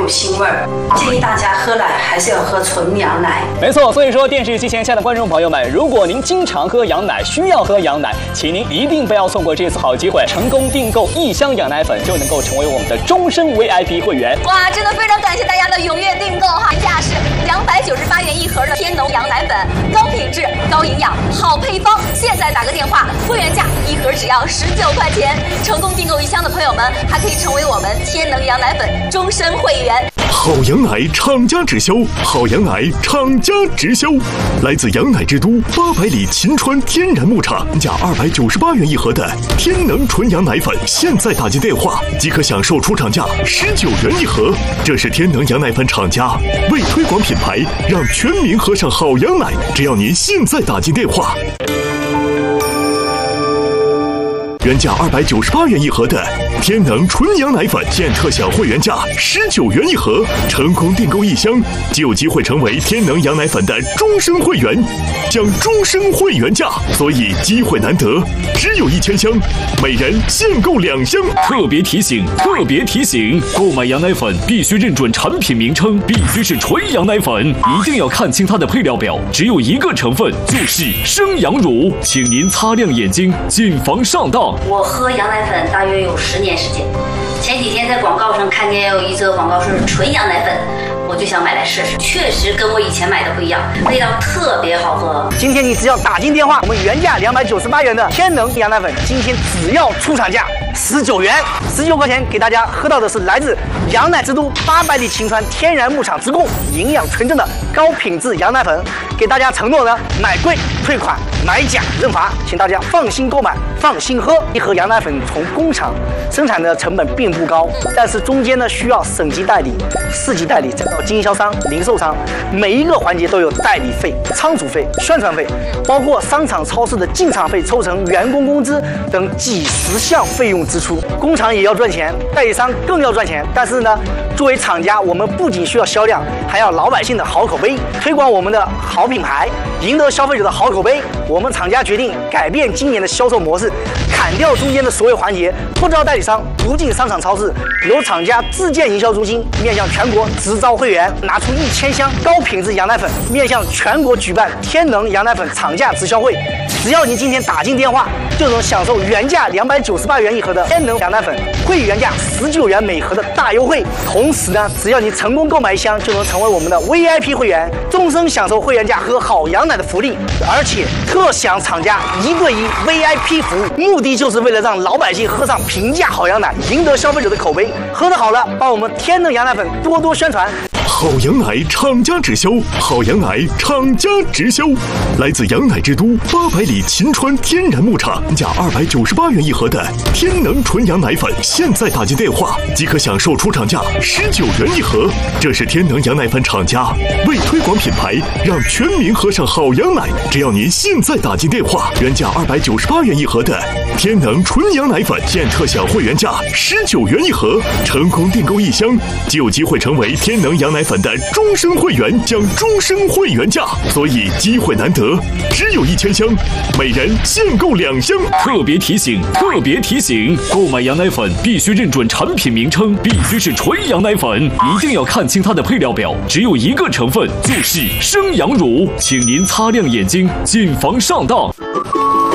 有腥味儿。建议大家喝奶还是要喝纯羊奶。 没错，所以说电视机前下的观众朋友们，如果您经常喝羊奶，需要喝羊奶，请您一定不要错过这次好机会，成功订购1箱羊奶粉就能够成为我们的终身 VIP 会员。 哇，真的非常感谢大家的踊跃订购哈！原价是298元一盒的天农羊奶粉，高品质、高营养、好配方。现在打个电话，会员价一盒只要19块钱。成功订购1箱的朋友们，还可以成为我们天能羊奶粉终身会员。 好羊奶厂家直销，好羊奶厂家直销，来自羊奶之都800里秦川天然牧场，价298元一盒的天能纯羊奶粉，现在打进电话即可享受出厂价19元一盒。这是天能羊奶粉厂家为推广品牌，让全民喝上好羊奶。只要您现在打进电话。原价298元一盒的天能纯羊奶粉，现特享会员价19元一盒。成功订购1箱，就有机会成为天能羊奶粉的终身会员，将终身会员价。所以机会难得，只有1000箱，每人限购2箱。 特别提醒！特别提醒！购买羊奶粉必须认准产品名称，必须是纯羊奶粉，一定要看清它的配料表，只有一个成分，就是生羊乳，请您擦亮眼睛，谨防上当。 我喝羊奶粉大约有10年时间，前几天在广告上看见有一则广告是纯羊奶粉，我就想买来试试，确实跟我以前买的不一样，味道特别好喝。 今天你只要打进电话，我们原价298元的天能羊奶粉，今天只要出厂价19元，19块钱给大家喝到的是来自羊奶之都800里秦川天然牧场直供，营养纯正的高品质羊奶粉。给大家承诺呢，买贵退款，买假认罚，请大家放心购买，放心喝。一盒羊奶粉从工厂生产的成本并不高，但是中间呢需要省级代理、市级代理，再到经销商、零售商，每一个环节都有代理费、仓储费、宣传费，包括商场、超市的进场费、抽成、员工工资等几十项费用支出。工厂也要赚钱，代理商更要赚钱。但是呢，作为厂家，我们不仅需要销量，还要老百姓的好口碑，推广我们的好品牌，赢得消费者的好口碑。我们厂家决定改变今年的销售模式，砍掉中间的所有环节，不招代理商，不进商场超市，由厂家自建营销中心，面向全国直招会员，拿出1000箱高品质羊奶粉，面向全国举办天能羊奶粉厂价直销会。只要您今天打进电话，就能享受原价298元一盒的天能羊奶粉，会员价19元每盒的大优惠。同时呢，只要你成功购买1箱，就能成为我们的 VIP 会员，终身享受会员价喝好羊奶的福利，而且特享厂家1对1 VIP 服务，目的就是为了让老百姓喝上平价好羊奶，赢得消费者的口碑。喝得好了，帮我们天能羊奶粉多多宣传。 好羊奶厂家直销，好羊奶厂家直销，来自羊奶之都800里秦川天然牧场，价298元一盒的天能纯羊奶粉，现在打进电话即可享受出厂价19元一盒。这是天能羊奶粉厂家为推广品牌，让全民喝上好羊奶。只要您现在打进电话，原价298元一盒的天能纯羊奶粉，现特享会员价19元一盒。成功订购1箱，就有机会成为天能羊奶粉的终身会员，将终身会员价。所以机会难得，只有1000箱，每人限购2箱。 特别提醒！特别提醒！购买羊奶粉必须认准产品名称，必须是纯羊奶粉，一定要看清它的配料表，只有一个成分，就是生羊乳，请您擦亮眼睛，谨防上当。